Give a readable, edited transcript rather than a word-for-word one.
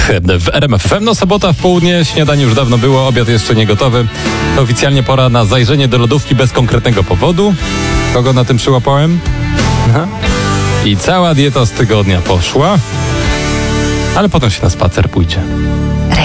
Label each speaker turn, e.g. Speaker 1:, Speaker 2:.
Speaker 1: w RMF FM. No sobota w południe, śniadanie już dawno było, obiad jeszcze nie gotowy. To oficjalnie pora na zajrzenie do lodówki bez konkretnego powodu. Kogo na tym przyłapałem? Aha. I cała dieta z tygodnia poszła, ale potem się na spacer pójdzie.